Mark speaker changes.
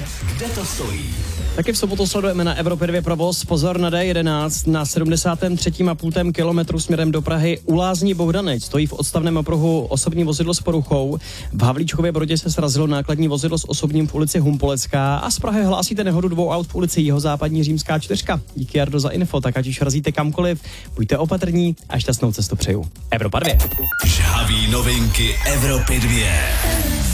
Speaker 1: kde to stojí.
Speaker 2: Taky v sobotu sledujeme na Evropě 2 provoz. Pozor na D11 na 73,5 kilometru směrem do Prahy u Lázní Bohdanec. Stojí v odstavném okruhu osobní vozidlo s poruchou. V Havlíčkově Brodě se srazilo nákladní vozidlo s osobním v ulici Humpolecká a z Prahy hlásíte nehodu 2 aut v ulici Jihozápadní Římská 4. Díky, Jardo, za info, tak ať už razíte kamkoliv, buďte opatrní a šťastnou cestu přeju. Evropa 2.
Speaker 1: Žhavý novinky Evropy 2.